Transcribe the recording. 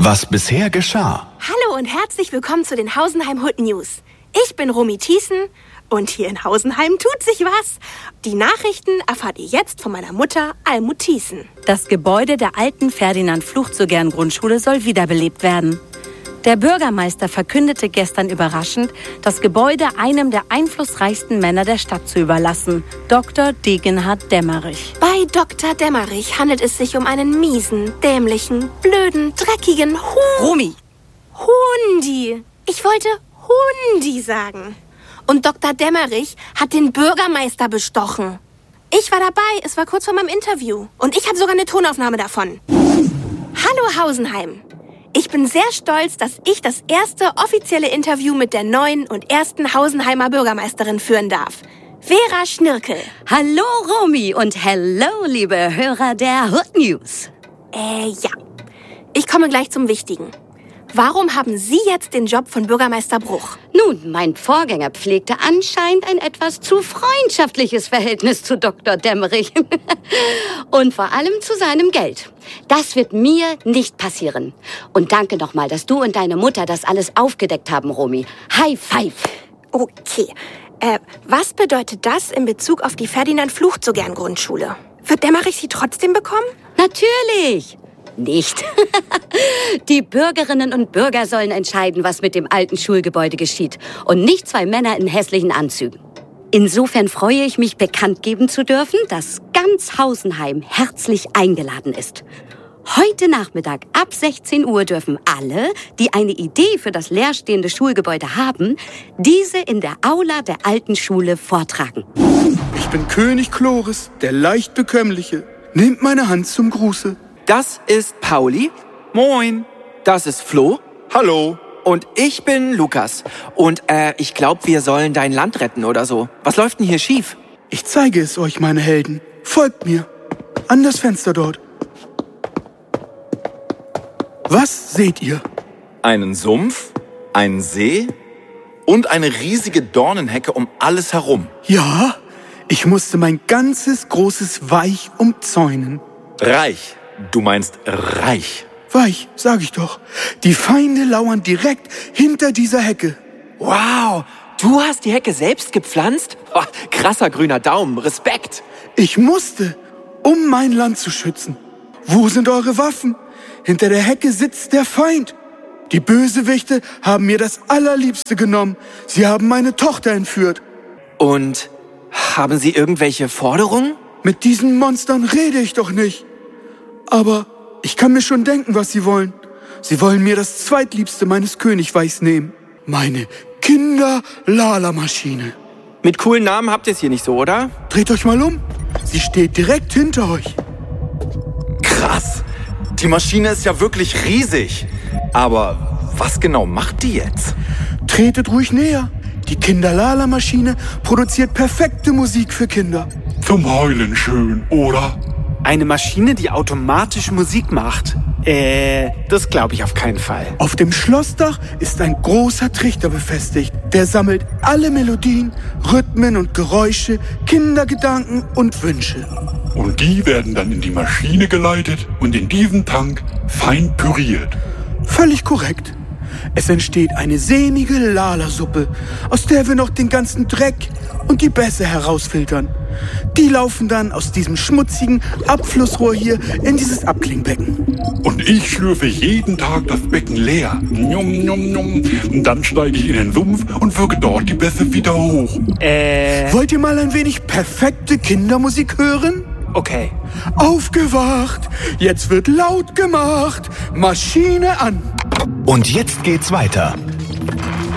Was bisher geschah. Hallo und herzlich willkommen zu den Hausenheim Hood News. Ich bin Romy Thiessen und hier in Hausenheim tut sich was. Die Nachrichten erfahrt ihr jetzt von meiner Mutter Almut Thiessen. Das Gebäude der alten Ferdinand-Fluchzogern-Grundschule soll wiederbelebt werden. Der Bürgermeister verkündete gestern überraschend, das Gebäude einem der einflussreichsten Männer der Stadt zu überlassen, Dr. Degenhard Dämmerich. Bei Dr. Dämmerich handelt es sich um einen miesen, dämlichen, blöden, dreckigen Romy! Hundi. Ich wollte Hundi sagen. Und Dr. Dämmerich hat den Bürgermeister bestochen. Ich war dabei, es war kurz vor meinem Interview. Und ich habe sogar eine Tonaufnahme davon. Hallo Hausenheim. Ich bin sehr stolz, dass ich das erste offizielle Interview mit der neuen und ersten Hausenheimer Bürgermeisterin führen darf. Vera Schnirkel. Hallo Romy und hello, liebe Hörer der Hood News. Ja. Ich komme gleich zum Wichtigen. Warum haben Sie jetzt den Job von Bürgermeister Bruch? Nun, mein Vorgänger pflegte anscheinend ein etwas zu freundschaftliches Verhältnis zu Dr. Dämmerich. Und vor allem zu seinem Geld. Das wird mir nicht passieren. Und danke nochmal, dass du und deine Mutter das alles aufgedeckt haben, Romy. High five. Okay. Was bedeutet das in Bezug auf die Ferdinand-Fluchzogern-Grundschule? Wird Dämmerich sie trotzdem bekommen? Natürlich. Nicht. Die Bürgerinnen und Bürger sollen entscheiden, was mit dem alten Schulgebäude geschieht. Und nicht zwei Männer in hässlichen Anzügen. Insofern freue ich mich, bekannt geben zu dürfen, dass ganz Hausenheim herzlich eingeladen ist. Heute Nachmittag ab 16 Uhr dürfen alle, die eine Idee für das leerstehende Schulgebäude haben, diese in der Aula der alten Schule vortragen. Ich bin König Chloris, der leicht bekömmliche. Nehmt meine Hand zum Gruße. Das ist Pauli. Moin. Das ist Flo. Hallo. Und ich bin Lukas. Und ich glaube, wir sollen dein Land retten oder so. Was läuft denn hier schief? Ich zeige es euch, meine Helden. Folgt mir. An das Fenster dort. Was seht ihr? Einen Sumpf, einen See und eine riesige Dornenhecke um alles herum. Ja, ich musste mein ganzes großes Weich umzäunen. Reich. Du meinst reich. Weich, sag ich doch. Die Feinde lauern direkt hinter dieser Hecke. Wow, du hast die Hecke selbst gepflanzt? Oh, krasser grüner Daumen, Respekt. Ich musste, um mein Land zu schützen. Wo sind eure Waffen? Hinter der Hecke sitzt der Feind. Die Bösewichte haben mir das Allerliebste genommen. Sie haben meine Tochter entführt. Und haben sie irgendwelche Forderungen? Mit diesen Monstern rede ich doch nicht. Aber ich kann mir schon denken, was sie wollen. Sie wollen mir das Zweitliebste meines Königreichs nehmen. Meine Kinder-Lala-Maschine. Mit coolen Namen habt ihr es hier nicht so, oder? Dreht euch mal um. Sie steht direkt hinter euch. Krass. Die Maschine ist ja wirklich riesig. Aber was genau macht die jetzt? Tretet ruhig näher. Die Kinder-Lala-Maschine produziert perfekte Musik für Kinder. Zum Heulen schön, oder? Eine Maschine, die automatisch Musik macht? Das glaube ich auf keinen Fall. Auf dem Schlossdach ist ein großer Trichter befestigt. Der sammelt alle Melodien, Rhythmen und Geräusche, Kindergedanken und Wünsche. Und die werden dann in die Maschine geleitet und in diesen Tank fein püriert. Völlig korrekt. Es entsteht eine sämige Lala-Suppe, aus der wir noch den ganzen Dreck und die Bässe herausfiltern. Die laufen dann aus diesem schmutzigen Abflussrohr hier in dieses Abklingbecken. Und ich schlürfe jeden Tag das Becken leer. Njum, njum, njum. Und dann steige ich in den Sumpf und wirke dort die Bässe wieder hoch. Wollt ihr mal ein wenig perfekte Kindermusik hören? Okay. Aufgewacht! Jetzt wird laut gemacht! Maschine an! Und jetzt geht's weiter.